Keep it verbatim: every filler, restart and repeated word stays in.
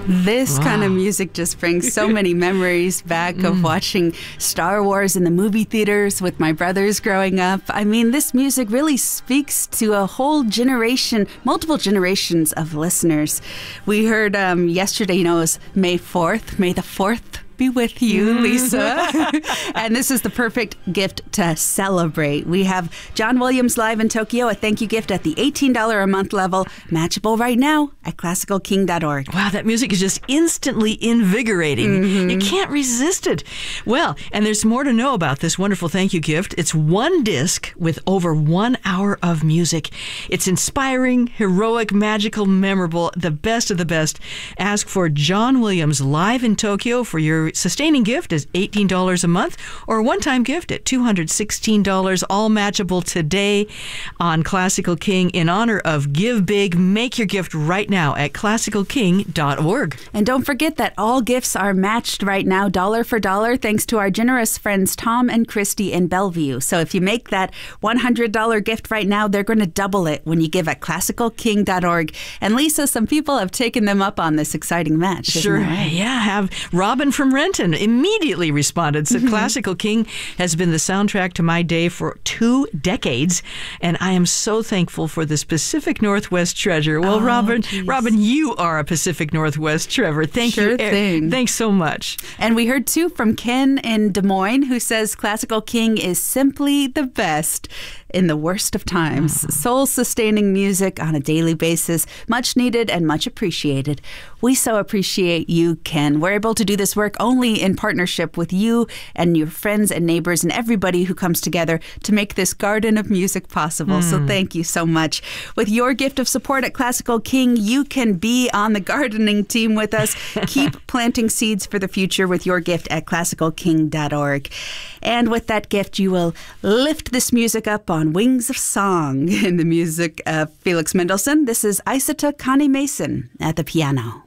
This wow. kind of music just brings so many memories back of watching Star Wars in the movie theaters with my brothers growing up. I mean, this music really speaks to a whole generation, multiple generations of listeners. We heard um, yesterday, you know, it was May fourth, May the fourth be with you, Lisa. And this is the perfect gift to celebrate. We have John Williams live in Tokyo, a thank you gift at the eighteen dollars a month level, matchable right now at classical king dot org. Wow, that music is just instantly invigorating. Mm-hmm. You can't resist it. Well, and there's more to know about this wonderful thank you gift. It's one disc with over one hour of music. It's inspiring, heroic, magical, memorable, the best of the best. Ask for John Williams live in Tokyo for your sustaining gift is eighteen dollars a month, or a one-time gift at two hundred sixteen dollars, all matchable today on Classical King in honor of Give Big. Make your gift right now at classical king dot org. And don't forget that all gifts are matched right now, dollar for dollar, thanks to our generous friends Tom and Christy in Bellevue. So if you make that one hundred dollars gift right now, they're going to double it when you give at classical king dot org. And Lisa, some people have taken them up on this exciting match. Sure, right? yeah. Have Robin from Renton immediately responded. Said, Classical King has been the soundtrack to my day for two decades, and I am so thankful for this Pacific Northwest treasure. Well, oh, Robin, geez. Robin, you are a Pacific Northwest Trevor. Thank sure you. Thing. Thanks so much. And we heard too from Ken in Des Moines, who says Classical King is simply the best in the worst of times. Oh. Soul-sustaining music on a daily basis, much needed and much appreciated. We so appreciate you, Ken. We're able to do this work only in partnership with you and your friends and neighbors and everybody who comes together to make this garden of music possible. Mm. So thank you so much. With your gift of support at Classical King, you can be on the gardening team with us. Keep planting seeds for the future with your gift at classical king dot org. And with that gift, you will lift this music up on wings of song in the music of Felix Mendelssohn. This is Isata Connie Mason at the piano.